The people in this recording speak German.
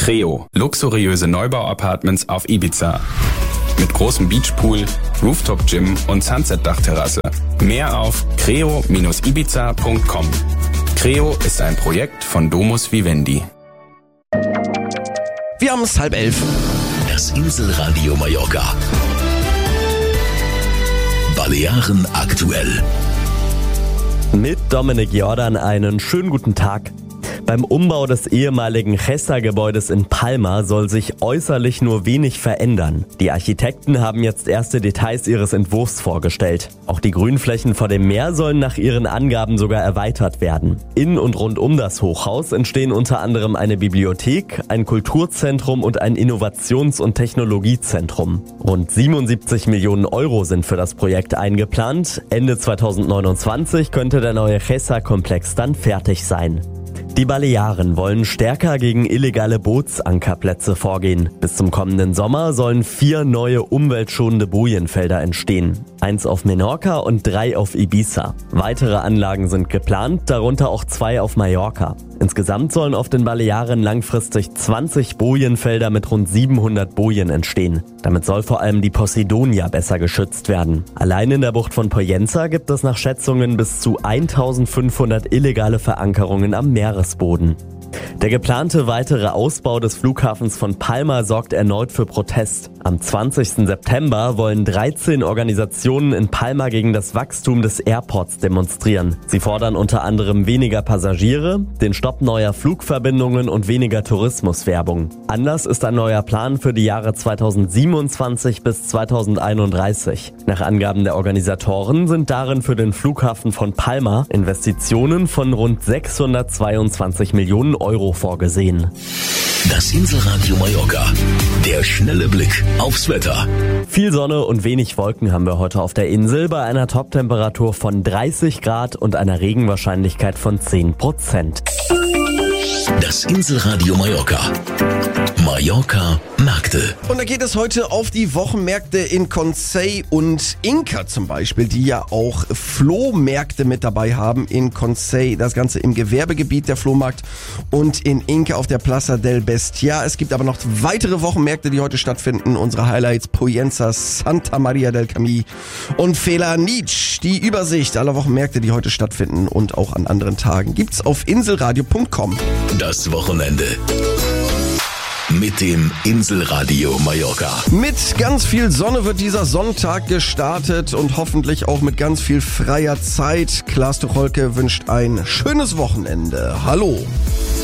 Creo, luxuriöse Neubau-Apartments auf Ibiza. Mit großem Beachpool, Rooftop-Gym und Sunset-Dachterrasse. Mehr auf creo-ibiza.com. Creo ist ein Projekt von Domus Vivendi. Wir haben es 10:30. Das Inselradio Mallorca. Balearen aktuell. Mit Dominik Jordan einen schönen guten Tag. Beim Umbau des ehemaligen Gesta-Gebäudes in Palma soll sich äußerlich nur wenig verändern. Die Architekten haben jetzt erste Details ihres Entwurfs vorgestellt. Auch die Grünflächen vor dem Meer sollen nach ihren Angaben sogar erweitert werden. In und rund um das Hochhaus entstehen unter anderem eine Bibliothek, ein Kulturzentrum und ein Innovations- und Technologiezentrum. Rund 77 Millionen Euro sind für das Projekt eingeplant. Ende 2029 könnte der neue Gesta-Komplex dann fertig sein. Die Balearen wollen stärker gegen illegale Bootsankerplätze vorgehen. Bis zum kommenden Sommer sollen 4 neue umweltschonende Bojenfelder entstehen. 1 auf Menorca und 3 auf Ibiza. Weitere Anlagen sind geplant, darunter auch 2 auf Mallorca. Insgesamt sollen auf den Balearen langfristig 20 Bojenfelder mit rund 700 Bojen entstehen. Damit soll vor allem die Posidonia besser geschützt werden. Allein in der Bucht von Pollença gibt es nach Schätzungen bis zu 1500 illegale Verankerungen am Meeresboden. Der geplante weitere Ausbau des Flughafens von Palma sorgt erneut für Protest. Am 20. September wollen 13 Organisationen in Palma gegen das Wachstum des Airports demonstrieren. Sie fordern unter anderem weniger Passagiere, den Stopp neuer Flugverbindungen und weniger Tourismuswerbung. Anlass ist ein neuer Plan für die Jahre 2027 bis 2031. Nach Angaben der Organisatoren sind darin für den Flughafen von Palma Investitionen von rund 622 Millionen Euro vorgesehen. Das Inselradio Mallorca. Der schnelle Blick aufs Wetter. Viel Sonne und wenig Wolken haben wir heute auf der Insel bei einer Toptemperatur von 30 Grad und einer Regenwahrscheinlichkeit von 10%. Das Inselradio Mallorca. Mallorca Märkte. Und da geht es heute auf die Wochenmärkte in Consell und Inca zum Beispiel, die ja auch Flohmärkte mit dabei haben in Consell. Das Ganze im Gewerbegebiet der Flohmarkt und in Inca auf der Plaza del Bestia. Es gibt aber noch weitere Wochenmärkte, die heute stattfinden. Unsere Highlights: Pollença, Santa Maria del Camí und Felanitx. Die Übersicht aller Wochenmärkte, die heute stattfinden und auch an anderen Tagen, gibt's auf inselradio.com. Das Wochenende. Mit dem Inselradio Mallorca. Mit ganz viel Sonne wird dieser Sonntag gestartet und hoffentlich auch mit ganz viel freier Zeit. Klaas Tucholke wünscht ein schönes Wochenende. Hallo.